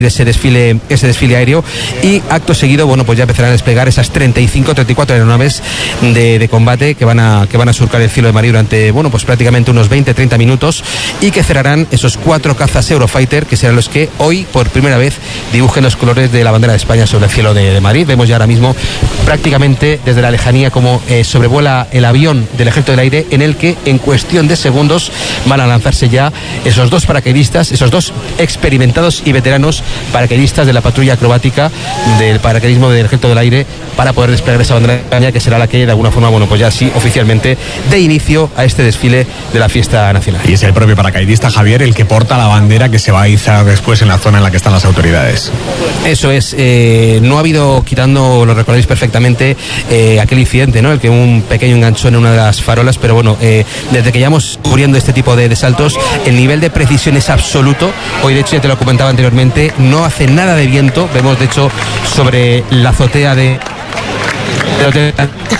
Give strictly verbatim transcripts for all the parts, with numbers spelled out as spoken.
ese desfile, ese desfile aéreo, y acto seguido, bueno, pues ya empezarán a desplegar esas treinta y cinco, treinta y cuatro aeronaves de, de combate que van a que van a surcar el cielo de Madrid durante, bueno, pues prácticamente unos veinte, treinta minutos, y que cerrarán esos cuatro cazas Eurofighter, que serán los que hoy por primera vez dibujen los colores de la bandera de España sobre el cielo de, de Madrid. Vemos ya ahora mismo prácticamente desde la lejanía como eh, sobrevuela el avión del Ejército del Aire, en el que en cuestión de segundos van a lanzarse ya esos dos paracaidistas, esos dos experimentados y veteranos paracaidistas de la patrulla acrobática del paracaidismo del Ejército del Aire, para poder desplegar esa bandera de España, que será la que de alguna forma, bueno, pues ya sí oficialmente dé inicio a este desfile de la fiesta nacional. Y es el propio paracaidista, Javier, el que porta la bandera que se va a izar después en la zona en la que están las autoridades. Eso es, eh, no ha habido, quitando, lo recordáis perfectamente, eh, aquel incidente, ¿no? El que un pequeño enganchón en una de las farolas, pero bueno, eh, desde que llevamos cubriendo este tipo de, de saltos, el nivel de precisión es absoluto. Hoy, de hecho, ya te lo comentaba anteriormente, no hace nada de viento. Vemos, de hecho, sobre la azotea de, de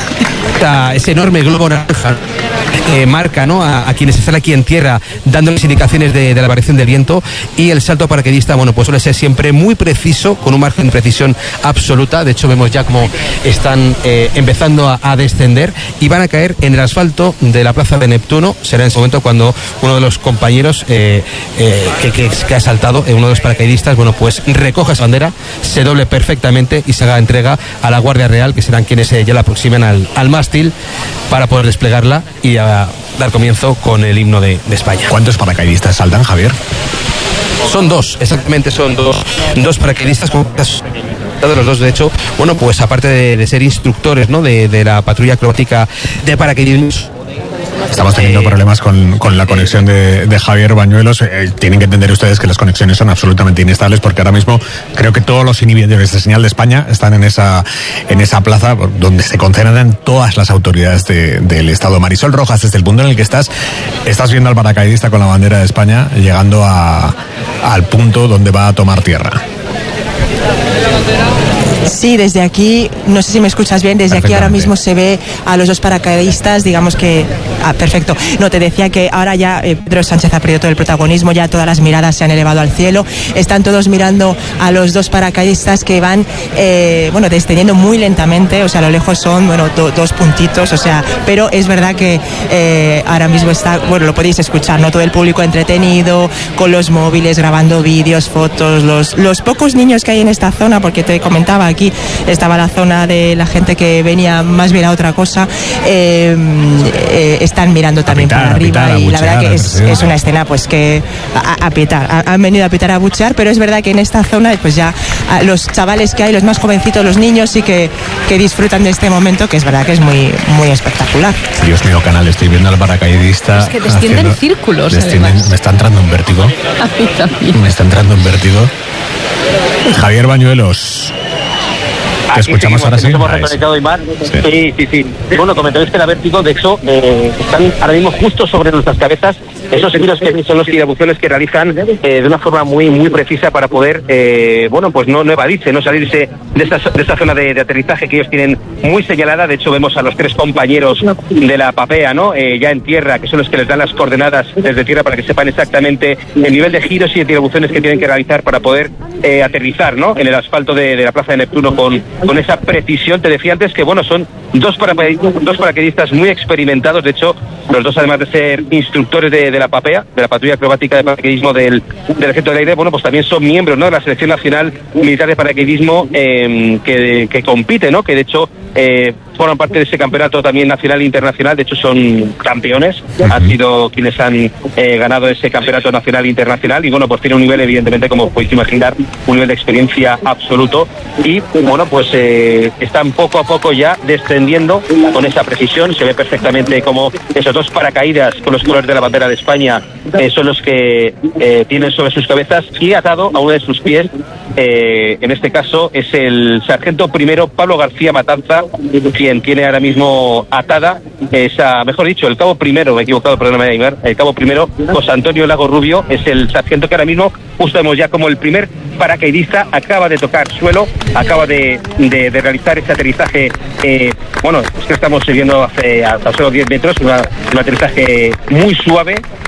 ese enorme globo naranja eh, marca, ¿no?, a, a quienes están aquí en tierra, dándoles indicaciones de, de la variación del viento. Y el salto paracaidista, bueno, pues suele ser siempre muy preciso, con un margen de precisión absoluta. De hecho, vemos ya cómo están eh, empezando a, a descender y van a caer en el asfalto de la plaza de Neptuno. Será en ese momento cuando uno de los compañeros eh, eh, que, que, que ha saltado, eh, uno de los paracaidistas, bueno, pues recoja esa bandera, se doble perfectamente y se haga entrega a la Guardia Real, que serán quienes eh, ya la aproximen al, al mástil para poder desplegarla y a dar comienzo con el himno de, de España. ¿Cuántos paracaidistas saltan, Javier? Son dos, exactamente, son dos, dos paracaidistas con de los dos, de hecho, bueno, pues aparte de, de ser instructores, ¿no?, de, de la patrulla acrobática de paracaidismo. Estamos teniendo problemas con, con la conexión de, de Javier Bañuelos. Eh, tienen que entender ustedes que las conexiones son absolutamente inestables, porque ahora mismo creo que todos los inhibidores de señal de España están en esa en esa plaza donde se concentran todas las autoridades de, del Estado. Marisol Rojas, desde el punto en el que estás, estás viendo al paracaidista con la bandera de España llegando a, al punto donde va a tomar tierra. Sí, desde aquí, no sé si me escuchas bien, desde aquí ahora mismo se ve a los dos paracaidistas, digamos que... Ah, perfecto. No, te decía que ahora ya eh, Pedro Sánchez ha perdido todo el protagonismo, ya todas las miradas se han elevado al cielo, están todos mirando a los dos paracaidistas que van, eh, bueno, descendiendo muy lentamente, o sea, a lo lejos son, bueno, do, dos puntitos, o sea, pero es verdad que eh, ahora mismo está, bueno, lo podéis escuchar, ¿no?, todo el público entretenido, con los móviles, grabando vídeos, fotos, los, los pocos niños que hay en esta zona, porque te comentaba, aquí estaba la zona de la gente que venía más bien a otra cosa, eh, eh, están mirando también pitar, para arriba pitar, y la verdad que es, es una escena pues que a, a pitar, a, han venido a pitar, a buchear, pero es verdad que en esta zona pues ya a, los chavales que hay, los más jovencitos, los niños sí que, que disfrutan de este momento, que es verdad que es muy, muy espectacular. Dios mío, canal, estoy viendo al paracaidista. Es que descienden haciendo, círculos. Descienden, me está entrando un vértigo. A mí también. Me está entrando un vértigo. Javier Bañuelos. ¿Te escuchamos ahora sí? Hemos reconectado, Imar. Sí, sí, sí. Bueno, comentáis que la vértigo, de hecho, eh, están ahora mismo justo sobre nuestras cabezas. Esos giros que son los tirabuciones que realizan eh, de una forma muy muy precisa para poder, eh, bueno, pues no, no evadirse, no salirse de esta, de esta zona de, de aterrizaje que ellos tienen muy señalada. De hecho, vemos a los tres compañeros de la Papea, ¿no?, eh, ya en tierra, que son los que les dan las coordenadas desde tierra para que sepan exactamente el nivel de giros y de tirabuciones que tienen que realizar para poder eh, aterrizar, ¿no?, en el asfalto de, de la Plaza de Neptuno con, con esa precisión. Te decía antes que, bueno, son dos, paracaidistas, dos paracaidistas muy experimentados. De hecho, los dos, además de ser instructores de, de la Papea, de la patrulla acrobática de paracaidismo del, del Ejército del Aire, bueno, pues también son miembros, ¿no?, de la Selección Nacional Militar de Paracaidismo eh, que, que compite, ¿no?, que de hecho eh, forman parte de ese campeonato también nacional e internacional. De hecho, son campeones, uh-huh. Han sido quienes han eh, ganado ese campeonato nacional e internacional, y bueno, pues tiene un nivel, evidentemente, como podéis imaginar, un nivel de experiencia absoluto, y bueno, pues eh, están poco a poco ya descendiendo con esa precisión. Se ve perfectamente como esos dos paracaídas con los colores de la bandera de España eh, son los que eh, tienen sobre sus cabezas, y atado a uno de sus pies, eh, en este caso es el sargento primero Pablo García Matanza, quien tiene ahora mismo atada esa, mejor dicho, el cabo primero, me he equivocado, perdóname, Aymar, el cabo primero, José Antonio Lago Rubio, es el sargento que ahora mismo, justo vemos ya como el primer paracaidista acaba de tocar suelo, acaba de, de, de realizar ese aterrizaje, eh, bueno, es que estamos viendo hace a solo diez metros, una, un aterrizaje muy suave, en el que apenas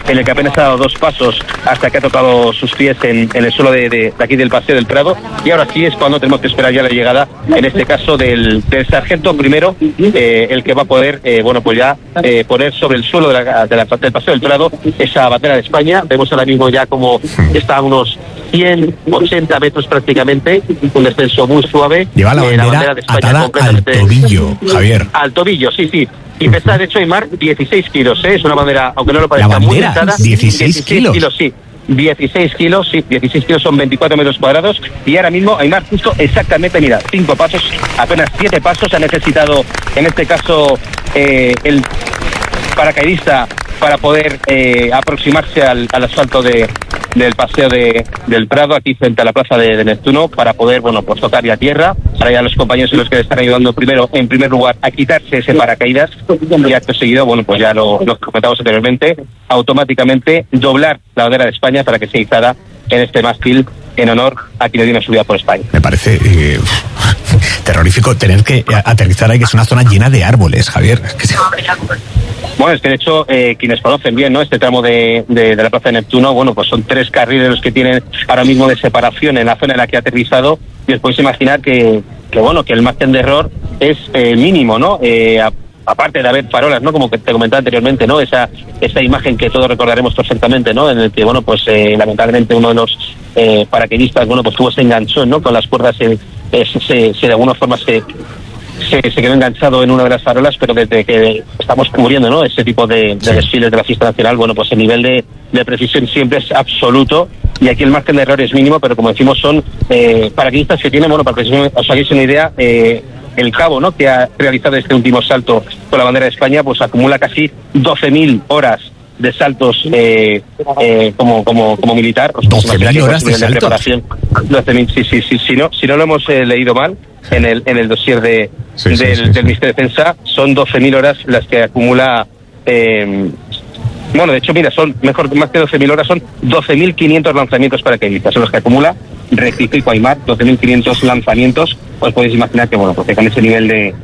apenas ha dado dos pasos hasta que ha tocado sus pies en, en el suelo de, de, de aquí del Paseo del Prado, y ahora sí es cuando tenemos que esperar ya la llegada, en este caso del, del sargento primero, eh, el que va a poder, eh, bueno, pues ya eh, poner sobre el suelo de la, de la, del Paseo del Prado esa bandera de España. Vemos ahora mismo ya como está a unos ciento ochenta metros prácticamente, un descenso muy suave. Lleva la bandera, eh, la bandera de España atada completamente al tobillo, Javier. Al tobillo, sí, sí. Y pesa, de hecho, Aimar, dieciséis kilos, ¿eh? Es una bandera, aunque no lo parezca, muy pesada. dieciséis kilos. kilos, sí. dieciséis kilos, sí, dieciséis kilos son veinticuatro metros cuadrados. Y ahora mismo, Aimar, justo exactamente, mira, cinco pasos, apenas siete pasos ha necesitado, en este caso, eh, el paracaidista para poder eh, aproximarse al, al asfalto de, del Paseo de, del Prado, aquí frente a la plaza de, de Neptuno, para poder, bueno, pues tocar ya tierra. Ahora ya los compañeros y los que le están ayudando primero, en primer lugar, a quitarse ese paracaídas, y acto seguido, bueno, pues ya lo, lo comentamos anteriormente, automáticamente doblar la bandera de España para que se izara en este mástil en honor a quien le dio una subida por España. Me parece eh, terrorífico tener que aterrizar ahí, que es una zona llena de árboles, Javier. Es que se... Bueno, es que de hecho, eh, quienes conocen bien, ¿no?, este tramo de, de, de la plaza de Neptuno, bueno, pues son tres carriles los que tienen ahora mismo de separación en la zona en la que ha aterrizado, y os podéis imaginar que, que bueno, que el margen de error es eh, mínimo, ¿no? Eh, a, aparte de haber farolas, ¿no?, como que te comentaba anteriormente, ¿no?, esa esa imagen que todos recordaremos perfectamente, ¿no?, en el que, bueno, pues eh, lamentablemente uno de los eh, paracaidistas, bueno, pues tuvo ese enganchón, ¿no?, con las cuerdas, eh, eh, se, se de alguna forma se... Se, se quedó enganchado en una de las farolas, pero desde que estamos cubriendo, ¿no?, ese tipo de, de sí. desfiles de la fiesta nacional, bueno, pues el nivel de, de precisión siempre es absoluto, y aquí el margen de error es mínimo, pero como decimos, son eh, paracaidistas que tienen, bueno, para que os hagáis una idea, eh, el cabo, ¿no?, que ha realizado este último salto con la bandera de España, pues acumula casi doce mil horas de saltos eh, eh, como como como militar. doce mil horas de, de preparación. doce mil, sí, sí, sí, si no, si no lo hemos eh, leído mal en el en el dossier de sí, del, sí, sí, del sí. Ministerio de Defensa, son doce mil horas las que acumula. Eh, bueno, de hecho, mira, son mejor más que doce mil horas, son doce mil quinientos lanzamientos paracaidistas, son los que acumula. Rectifico, Aimar, doce mil quinientos lanzamientos. Os podéis imaginar que, bueno, porque con ese nivel de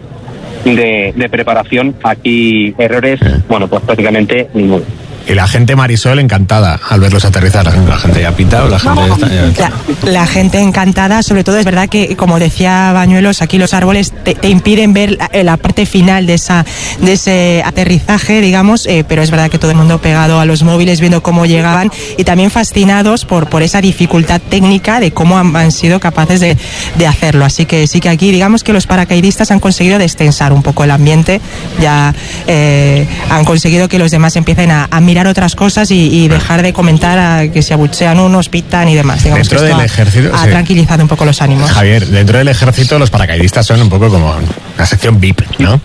de, de preparación, aquí errores, bueno, pues prácticamente ninguno. Y la gente, Marisol, encantada al verlos aterrizar. La gente, la gente ya ha pintado, la gente ya está, la, la gente encantada, sobre todo es verdad que, como decía Bañuelos, aquí los árboles te, te impiden ver la, la parte final de esa de ese aterrizaje, digamos, eh, pero es verdad que todo el mundo pegado a los móviles viendo cómo llegaban, y también fascinados por, por esa dificultad técnica de cómo han, han sido capaces de, de hacerlo. Así que sí que aquí, digamos que los paracaidistas han conseguido destensar un poco el ambiente, ya eh, han conseguido que los demás empiecen a, a mirar otras cosas y, y dejar de comentar a que se abuchean unos, pitan y demás. Digamos dentro que del ha, ejército ha sí. tranquilizado un poco los ánimos. Javier, dentro del ejército los paracaidistas son un poco como una sección V I P, ¿no?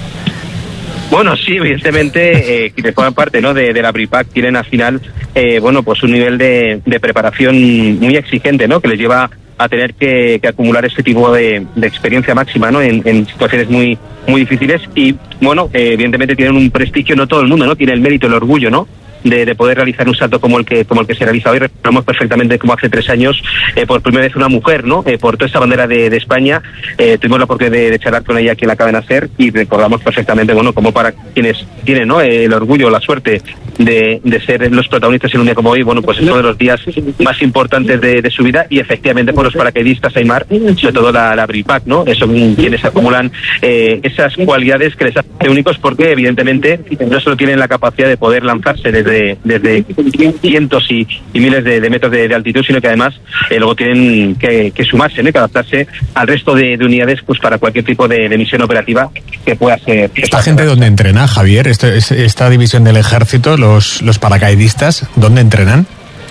Bueno, sí, evidentemente, eh, quienes forman parte, ¿no?, de, de la BRIPAC tienen al final, eh, bueno, pues un nivel de, de preparación muy exigente, ¿no?, que les lleva a tener que, que acumular este tipo de, de experiencia máxima, ¿no?, en, en situaciones muy muy difíciles, y bueno, eh, evidentemente tienen un prestigio, no todo el mundo, ¿no?, tiene el mérito, el orgullo, ¿no?, De, de poder realizar un salto como el que como el que se realiza hoy. Recordamos perfectamente como hace tres años, eh, por primera vez una mujer, ¿no?, eh, portó esa bandera de, de España. Eh, tuvimos la oportunidad de, de charlar con ella aquí en la cadena SER, y recordamos perfectamente, bueno, como para quienes tienen, ¿no?, el orgullo, la suerte de, de ser los protagonistas en un día como hoy, bueno, pues es uno de los días más importantes de, de su vida, y efectivamente por los paracaidistas, Aimar, sobre todo la, la BRIPAC, ¿no?, son quienes acumulan eh, esas cualidades que les hacen únicos, porque evidentemente no solo tienen la capacidad de poder lanzarse desde Desde, desde cientos y, y miles de, de metros de, de altitud, sino que además eh, luego tienen que, que sumarse, ¿no?, que adaptarse al resto de, de unidades, pues para cualquier tipo de, de misión operativa que pueda ser. ¿Esta gente dónde entrena, Javier? Este, esta división del ejército, los, los paracaidistas, ¿dónde entrenan?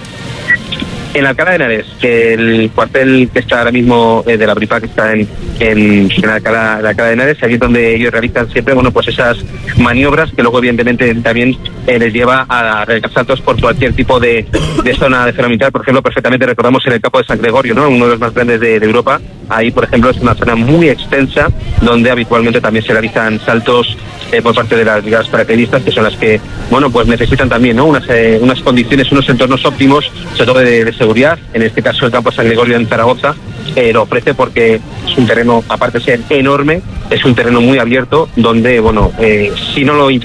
En Alcalá de Henares, que el cuartel que está ahora mismo eh, de la BRIPAC está en, en, en Alcalá, en Alcalá de Henares, allí es donde ellos realizan siempre, bueno, pues esas maniobras que luego evidentemente también eh, les lleva a realizar saltos por cualquier tipo de, de zona de zona militar. Por ejemplo, perfectamente recordamos en el campo de San Gregorio, ¿no?, uno de los más grandes de, de Europa. Ahí, por ejemplo, es una zona muy extensa donde habitualmente también se realizan saltos eh, por parte de las brigadas paracaidistas, que son las que, bueno, pues necesitan también, ¿no?, unas, eh, unas condiciones, unos entornos óptimos, sobre todo de, de seguridad. En este caso el campo de San Gregorio en Zaragoza eh, lo ofrece porque es un terreno, aparte de ser enorme, es un terreno muy abierto donde, bueno, eh, si no lo impide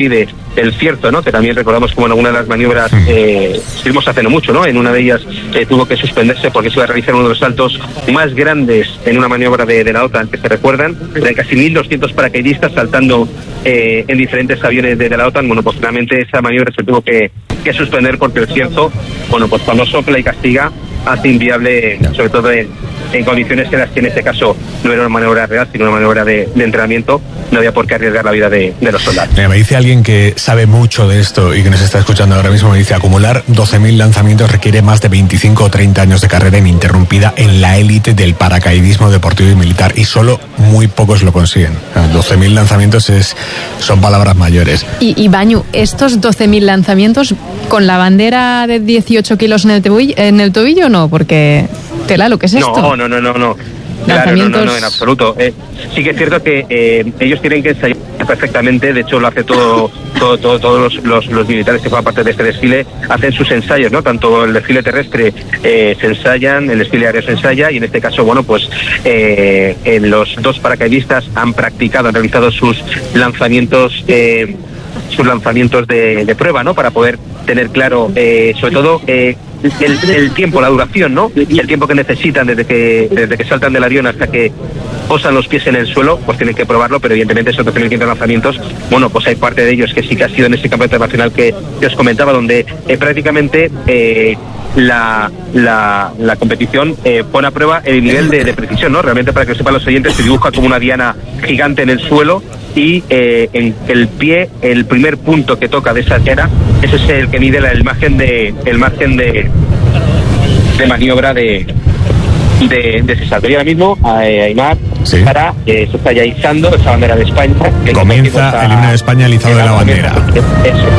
el cierto, ¿no? Que también recordamos como en alguna de las maniobras eh, estuvimos hace no mucho, ¿no? En una de ellas eh, tuvo que suspenderse porque se iba a realizar uno de los saltos más grandes en una maniobra de, de la OTAN, que se recuerdan, de casi mil doscientos paracaidistas saltando eh, en diferentes aviones de, de la OTAN. Bueno, pues finalmente esa maniobra se tuvo que, que suspender porque el cierto, bueno, pues cuando sopla y castiga, hace inviable, sobre todo en, en condiciones en las que en este caso no era una maniobra real, sino una maniobra de, de entrenamiento. No había por qué arriesgar la vida de, de los soldados. Me dice alguien que sabe mucho de esto y que nos está escuchando ahora mismo, me dice, acumular doce mil lanzamientos requiere más de veinticinco o treinta años de carrera ininterrumpida en la élite del paracaidismo deportivo y militar, y solo muy pocos lo consiguen. doce mil lanzamientos es, son palabras mayores. Y, y Bañu, ¿estos doce mil lanzamientos con la bandera de dieciocho kilos en el tobillo, en el tobillo no? Porque, tela, ¿lo que es esto? No, no, no, no, no. Claro, no, no, no, en absoluto. Eh, sí que es cierto que eh, ellos tienen que ensayar perfectamente, de hecho lo hace todo, todo, todo todos los, los, los militares que forman parte de este desfile, hacen sus ensayos, ¿no? Tanto el desfile terrestre eh, se ensayan, el desfile aéreo se ensaya, y en este caso, bueno, pues eh, en los dos paracaidistas han practicado, han realizado sus lanzamientos eh, sus lanzamientos de, de prueba, ¿no? Para poder tener claro, eh, sobre todo, eh, el, el tiempo, la duración, ¿no? El tiempo que necesitan desde que desde que saltan del avión hasta que posan los pies en el suelo, pues tienen que probarlo, pero evidentemente esos doce mil quinientos lanzamientos, bueno, pues hay parte de ellos que sí que ha sido en ese campeonato internacional que, que os comentaba, donde eh, prácticamente eh, la, la, la competición eh, pone a prueba el nivel de, de precisión, ¿no? Realmente, para que lo sepan los oyentes, se dibuja como una diana gigante en el suelo, y eh, en el pie, el primer punto que toca de esa diana, ese es el que mide la, el margen de el margen de, de maniobra de de, de ese salto. Y ahora mismo eh, Aimar sí. para, eh, se está ya izando esa bandera de España. Que comienza el himno de España, el izado de la bandera. Eso.